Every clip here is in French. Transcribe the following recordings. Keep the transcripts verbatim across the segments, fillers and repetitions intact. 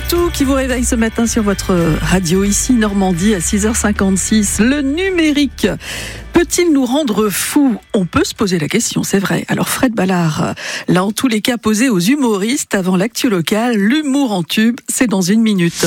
tout qui vous réveille ce matin sur votre radio, ici Normandie à six heures cinquante-six. Le numérique peut-il nous rendre fous ? On peut se poser la question, c'est vrai. Alors Fred Ballard l'a en tous les cas posé aux humoristes avant l'actu locale. L'humour en tube, c'est dans une minute.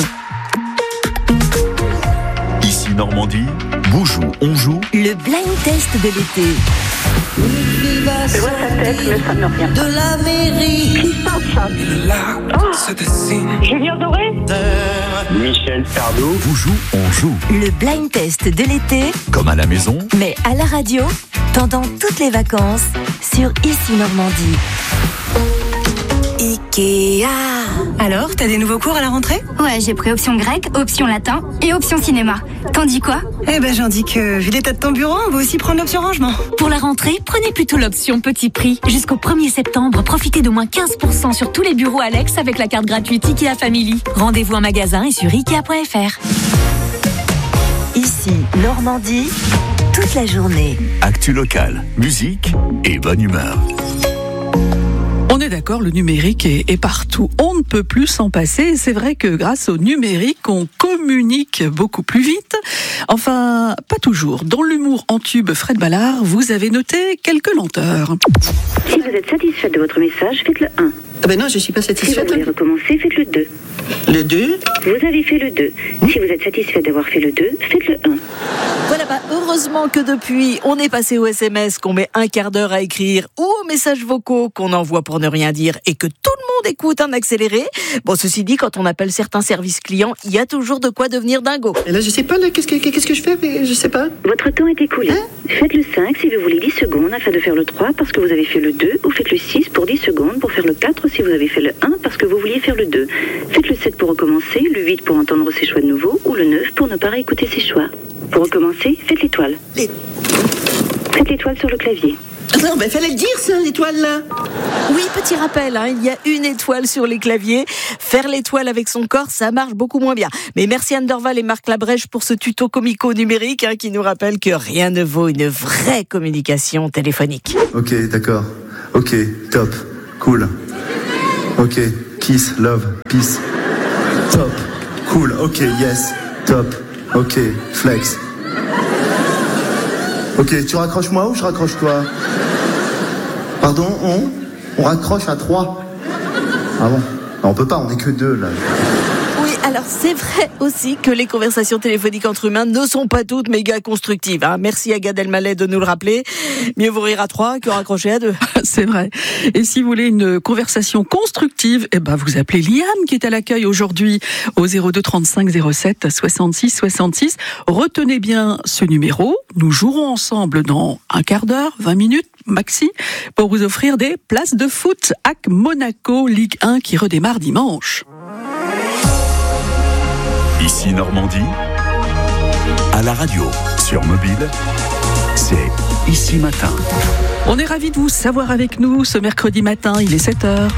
Ici Normandie, vous joue, on joue. Le blind test de l'été. Je vois sa tête, mais ça ne me rien. De la mairie. Qui chante ça ? Oh. Julien Doré ? Michel Sardou. Vous joue, on joue. Le blind test de l'été, Comme à la maison, mais à la radio, pendant toutes les vacances, sur Ici Normandie. Ikea. Alors, t'as des nouveaux cours à la rentrée ? Ouais, j'ai pris option grec, option latin et option cinéma. T'en dis quoi ? Eh ben, j'en dis que, vu l'état de ton bureau, on va aussi prendre l'option rangement. Pour la rentrée, prenez plutôt l'option petit prix. Jusqu'au premier septembre, profitez d'au moins quinze pour cent sur tous les bureaux Alex avec la carte gratuite Ikea Family. Rendez-vous en magasin et sur ikea point f r. Ici Normandie, toute la journée. actu locale, musique et bonne humeur. On est d'accord, le numérique est, est partout. On ne peut plus s'en passer. C'est vrai que grâce au numérique, on communique beaucoup plus vite. Enfin, pas toujours. Dans l'humour en tube Fred Ballard, vous avez noté quelques lenteurs. Si vous êtes satisfait de votre message, faites le un. Ah ben non, je suis pas Si vous satisfaite. voulez recommencer, faites le deux. Le deux. Vous avez fait le deux. Si vous êtes satisfait d'avoir fait le deux, faites le un. Voilà, bah, heureusement que depuis, on est passé au S M S qu'on met un quart d'heure à écrire ou aux messages vocaux qu'on envoie pour ne rien dire et que tout le monde écoute en accéléré. Bon, ceci dit, quand on appelle certains services clients, il y a toujours de quoi devenir dingo. Et là, je sais pas, là, qu'est-ce que, qu'est-ce que je fais, mais je sais pas. Votre temps est écoulé. Faites le cinq si vous voulez dix secondes afin de faire le trois parce que vous avez fait le deux, ou faites le six pour dix secondes pour faire le quatre si vous avez fait le un parce que vous vouliez faire le deux. Faites le sept pour recommencer, le huit pour entendre ses choix de nouveau, ou le neuf pour ne pas réécouter ses choix. Pour recommencer, faites l'étoile. Les- Faites l'étoile sur le clavier. Non, ben fallait le dire, ça, l'étoile, là. Oui, petit rappel, hein, il y a une étoile sur les claviers. Faire l'étoile avec son corps, ça marche beaucoup moins bien. Mais merci Anne Dorval et Marc Labrèche pour ce tuto comico numérique hein, qui nous rappelle que rien ne vaut une vraie communication téléphonique. Ok, d'accord. Ok, top. Cool. Ok, kiss, love, peace. Top. Cool. Ok, yes. Top. Ok, flex. Ok, tu raccroches moi ou je raccroche toi ? Pardon, on On raccroche à trois. Ah bon ? Non, on peut pas, on est que deux là. Oui, alors c'est vrai aussi que les conversations téléphoniques entre humains ne sont pas toutes méga constructives. Hein. Merci à Gad Elmaleh de nous le rappeler. Mieux vous rire à trois que raccrocher à deux. C'est vrai. Et si vous voulez une conversation constructive, eh ben vous appelez Liam qui est à l'accueil aujourd'hui au zéro deux trente-cinq zéro sept soixante-six soixante-six. Retenez bien ce numéro. Nous jouerons ensemble dans un quart d'heure, vingt minutes maxi, pour vous offrir des places de foot A C Monaco Ligue un qui redémarre dimanche. ici Normandie, à la radio, sur mobile, c'est Ici Matin. On est ravis de vous savoir avec nous ce mercredi matin, il est sept heures.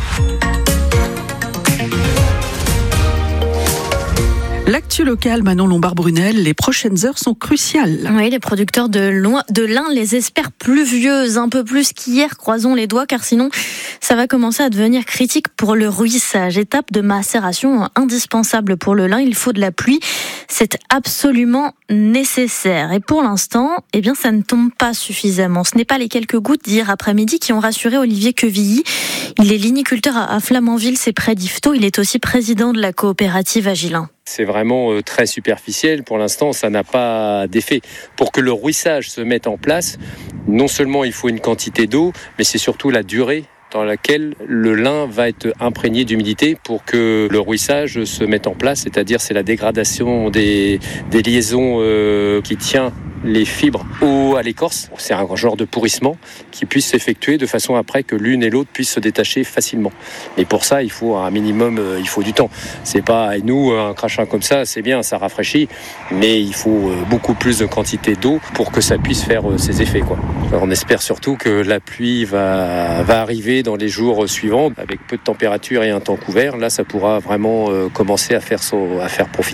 L'actu locale, Manon Lombard-Brunel, les prochaines heures sont cruciales. Oui, les producteurs de, loin, de lin les espèrent pluvieuses, un peu plus qu'hier, croisons les doigts, car sinon ça va commencer à devenir critique pour le ruissage. Étape de macération indispensable pour le lin, il faut de la pluie, c'est absolument nécessaire. Et pour l'instant, eh bien, ça ne tombe pas suffisamment. Ce n'est pas les quelques gouttes d'hier après-midi qui ont rassuré Olivier Quevilly. Il est liniculteur à Flamanville, c'est près d'Yvetot. Il est aussi président de la coopérative Agilin. C'est vraiment très superficiel. Pour l'instant, ça n'a pas d'effet. Pour que le ruissage se mette en place, non seulement il faut une quantité d'eau, mais c'est surtout la durée dans laquelle le lin va être imprégné d'humidité pour que le ruissage se mette en place. C'est-à-dire, c'est la dégradation des, des liaisons euh, qui tient les fibres au, à l'écorce. C'est un genre de pourrissement qui puisse s'effectuer de façon après que l'une et l'autre puissent se détacher facilement. Mais pour ça, il faut un minimum, euh, il faut du temps. C'est pas, et nous, un crachin comme ça, c'est bien, ça rafraîchit, mais il faut euh, beaucoup plus de quantité d'eau pour que ça puisse faire euh, ses effets, quoi. Alors, on espère surtout que la pluie va, va arriver dans les jours suivants, avec peu de température et un temps couvert. Là, ça pourra vraiment euh, commencer à faire, son, à faire profiter.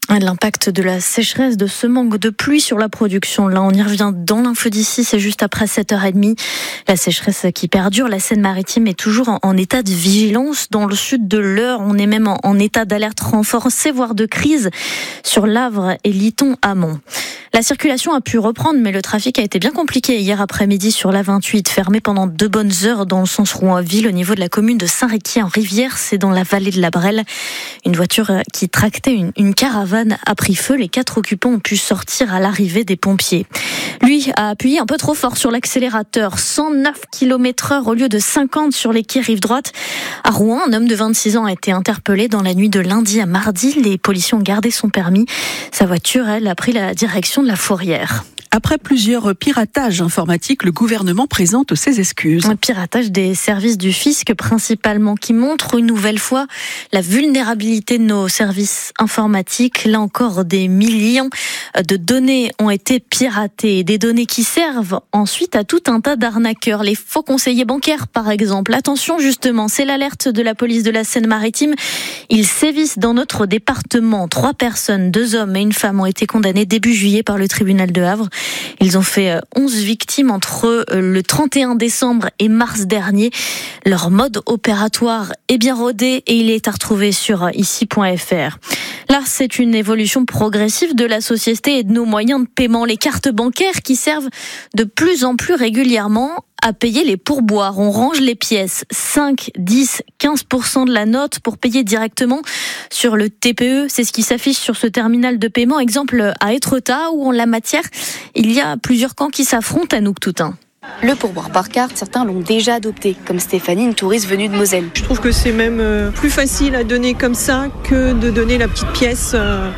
L'impact de la sécheresse, de ce manque de pluie sur la production. Là, on y revient dans l'info d'ici, c'est juste après sept heures trente. La sécheresse qui perdure, la Seine-Maritime est toujours en, en état de vigilance. Dans le sud de l'Eure, on est même en, en état d'alerte renforcée, voire de crise sur l'Avre et Lyton-Amont. La circulation a pu reprendre, mais le trafic a été bien compliqué hier après-midi sur l'A vingt-huit, fermé pendant deux bonnes heures dans le sens Rouen-Ville au niveau de la commune de Saint-Réquier en Rivière, c'est dans la vallée de la Brelle. Une voiture qui tractait une, une caravane a pris feu. Les quatre occupants ont pu sortir à l'arrivée des pompiers. Lui a appuyé un peu trop fort sur l'accélérateur, cent neuf kilomètres heure au lieu de cinquante sur les quais rive droite. À Rouen, un homme de vingt-six ans a été interpellé dans la nuit de lundi à mardi. Les policiers ont gardé son permis. Sa voiture, elle, a pris la direction de la Fourrière. Après plusieurs piratages informatiques, le gouvernement présente ses excuses. Un piratage des services du fisc principalement qui montre une nouvelle fois la vulnérabilité de nos services informatiques. Là encore, des millions de données ont été piratées. Des données qui servent ensuite à tout un tas d'arnaqueurs. Les faux conseillers bancaires, par exemple. Attention, justement, c'est l'alerte de la police de la Seine-Maritime. Ils sévissent dans notre département. Trois personnes, deux hommes et une femme ont été condamnés début juillet par le tribunal de Havre. Ils ont fait onze victimes entre le trente et un décembre et mars dernier. Leur mode opératoire est bien rodé et il est à retrouver sur ici point f r. Là, c'est une évolution progressive de la société et de nos moyens de paiement. Les cartes bancaires qui servent de plus en plus régulièrement à payer les pourboires. On range les pièces, cinq, dix, quinze pour cent de la note pour payer directement sur le T P E. C'est ce qui s'affiche sur ce terminal de paiement. Exemple à Étretat, où en la matière, il y a plusieurs camps qui s'affrontent à Nouctoutin. Le pourboire par carte, certains l'ont déjà adopté, comme Stéphanie, une touriste venue de Moselle. Je trouve que c'est même plus facile à donner comme ça que de donner la petite pièce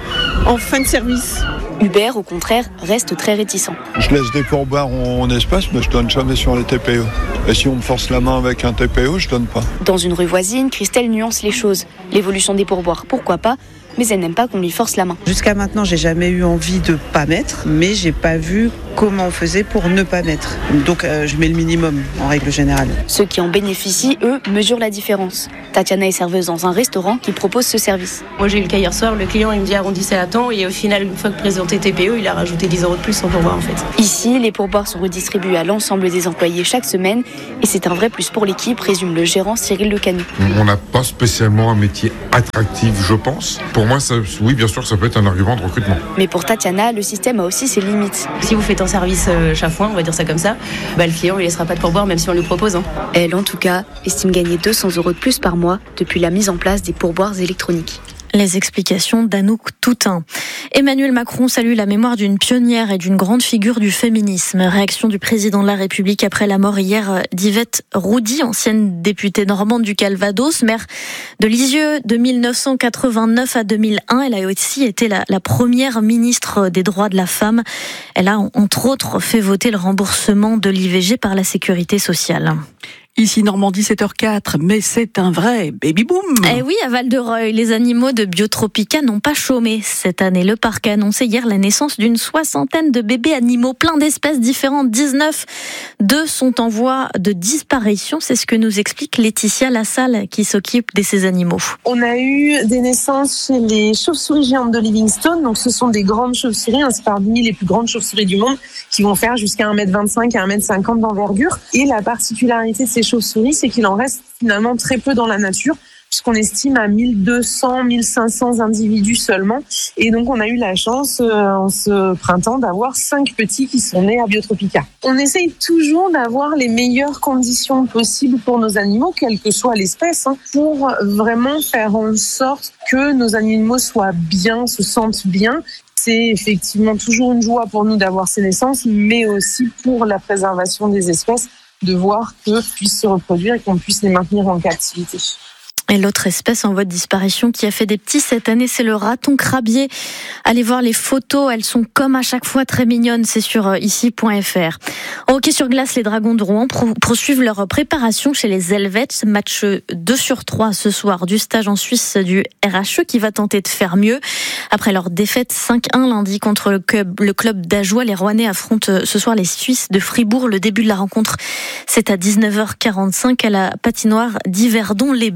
en fin de service. Hubert, au contraire, reste très réticent. Je laisse des pourboires en espèces, mais je donne jamais sur les T P E. Et si on me force la main avec un T P E, je donne pas. Dans une rue voisine, Christelle nuance les choses. L'évolution des pourboires, pourquoi pas, mais elle n'aime pas qu'on lui force la main. Jusqu'à maintenant, j'ai jamais eu envie de pas mettre, mais j'ai pas vu comment on faisait pour ne pas mettre. Donc euh, je mets le minimum en règle générale. Ceux qui en bénéficient, eux, mesurent la différence. Tatiana est serveuse dans un restaurant qui propose ce service. Moi j'ai eu le cas hier soir, le client il me dit arrondissez à temps et au final une fois que présenté T P E, il a rajouté dix euros de plus en pourboire en fait. Ici, les pourboires sont redistribués à l'ensemble des employés chaque semaine et c'est un vrai plus pour l'équipe, résume le gérant Cyril Lecanu. On n'a pas spécialement un métier attractif, je pense. Pour moi, ça, oui, bien sûr, ça peut être un argument de recrutement. Mais pour Tatiana, le système a aussi ses limites. Si vous faites un service euh, chafouin, on va dire ça comme ça, bah, le client ne laissera pas de pourboire même si on lui propose. Hein. Elle, en tout cas, estime gagner deux cents euros de plus par mois depuis la mise en place des pourboires électroniques. Les explications d'Anouk Toutain. Emmanuel Macron salue la mémoire d'une pionnière et d'une grande figure du féminisme. Réaction du président de la République après la mort hier d'Yvette Roudy, ancienne députée normande du Calvados, maire de Lisieux de mille neuf cent quatre-vingt-neuf à deux mille un. Elle a aussi été la, la première ministre des droits de la femme. Elle a entre autres fait voter le remboursement de l'I V G par la sécurité sociale. Ici Normandie sept heures quatre, mais c'est un vrai baby-boom. Eh oui, à Val-de-Reuil, les animaux de Biotropica n'ont pas chômé cette année. Le parc a annoncé hier la naissance d'une soixantaine de bébés animaux, plein d'espèces différentes, dix-neuf. Deux sont en voie de disparition. C'est ce que nous explique Laetitia Lassalle, qui s'occupe de ces animaux. On a eu des naissances chez les chauves-souris géantes de Livingstone. Donc, ce sont des grandes chauves-souris, hein, c'est parmi les plus grandes chauves-souris du monde, qui vont faire jusqu'à un mètre vingt-cinq à un mètre cinquante d'envergure. Et la particularité de ces chauves-souris, c'est qu'il en reste finalement très peu dans la nature, puisqu'on estime à mille deux cents, mille cinq cents individus seulement. Et donc, on a eu la chance, euh, en ce printemps, d'avoir cinq petits qui sont nés à Biotropica. On essaye toujours d'avoir les meilleures conditions possibles pour nos animaux, quelle que soit l'espèce, hein, pour vraiment faire en sorte que nos animaux soient bien, se sentent bien. C'est effectivement toujours une joie pour nous d'avoir ces naissances, mais aussi pour la préservation des espèces, de voir qu'eux puissent se reproduire et qu'on puisse les maintenir en captivité. Et l'autre espèce en voie de disparition qui a fait des petits cette année, c'est le raton crabier. Allez voir les photos, elles sont comme à chaque fois très mignonnes, c'est sur ici point f r. En hockey sur glace, les Dragons de Rouen poursuivent leur préparation chez les Helvètes. Match deux sur trois ce soir du stage en Suisse du R H E qui va tenter de faire mieux. Après leur défaite cinq un lundi contre le club, le club d'Ajoie, les Rouennais affrontent ce soir les Suisses de Fribourg. Le début de la rencontre, c'est à dix-neuf heures quarante-cinq à la patinoire d'Yverdon-les-Bains. Et puis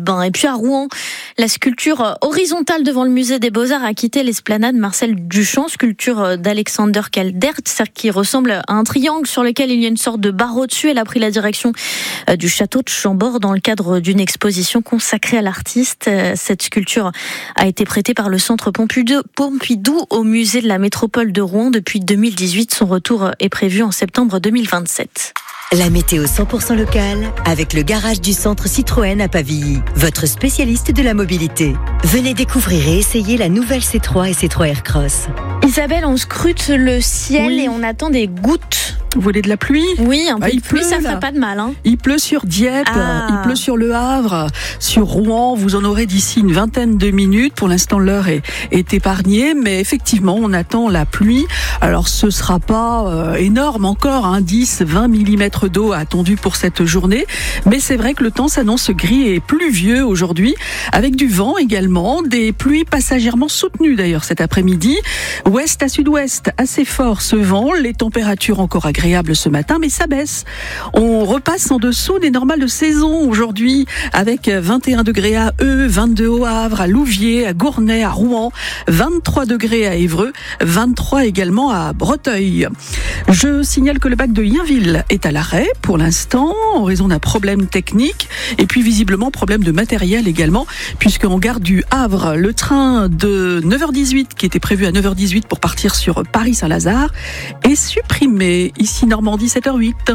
puis à Rouen, la sculpture horizontale devant le musée des Beaux-Arts a quitté l'esplanade Marcel Duchamp, sculpture d'Alexander Caldert, qui ressemble à un triangle sur lequel il y a une sorte de barre au-dessus. Elle a pris la direction du château de Chambord dans le cadre d'une exposition consacrée à l'artiste. Cette sculpture a été prêtée par le centre Pompidou, Pompidou au musée de la métropole de Rouen depuis deux mille dix-huit. Son retour est prévu en septembre deux mille vingt-sept. La météo cent pour cent locale avec le garage du centre Citroën à Pavilly, votre spécialiste de la mobilité. Venez découvrir et essayer la nouvelle C trois et C trois Aircross. Isabelle, on scrute le ciel oui. et on attend des gouttes. Vous voulez de la pluie? Oui, un peu ah, de pluie, ça ferait pas de mal. Hein. Il pleut sur Dieppe, ah. il pleut sur Le Havre, sur Rouen. Vous en aurez d'ici une vingtaine de minutes. Pour l'instant, l'heure est, est épargnée, mais effectivement, on attend la pluie. Alors, ce sera pas euh, énorme encore, hein, dix à vingt millimètres d'eau attendus pour cette journée. Mais c'est vrai que le temps s'annonce gris et pluvieux aujourd'hui, avec du vent également, des pluies passagèrement soutenues d'ailleurs cet après-midi. Ouest à sud-ouest, assez fort ce vent, les températures encore agréables ce matin, mais ça baisse. On repasse en dessous des normales de saison aujourd'hui, avec vingt et un degrés à Eu, vingt-deux au Havre, à Louviers, à Gournay, à Rouen, vingt-trois degrés à Évreux, vingt-trois également à Breteuil. Je signale que le bac de Yinville est à l'arrêt pour l'instant, en raison d'un problème technique, et puis visiblement problème de matériel également, puisqu'en gare du Havre, le train de neuf heures dix-huit, qui était prévu à neuf heures dix-huit pour partir sur Paris-Saint-Lazare, est supprimé. Ici Normandie, sept heures huit.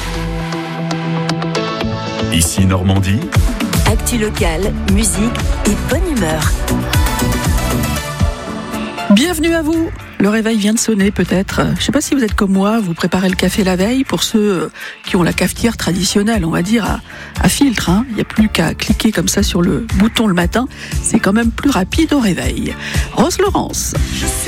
Ici Normandie. Actu locale, musique et bonne humeur. Bienvenue à vous. Le réveil vient de sonner peut-être. Je ne sais pas si vous êtes comme moi, vous préparez le café la veille. Pour ceux qui ont la cafetière traditionnelle, on va dire, à, à filtre. Hein. Il n'y a plus qu'à cliquer comme ça sur le bouton le matin. C'est quand même plus rapide au réveil. Rose Laurence.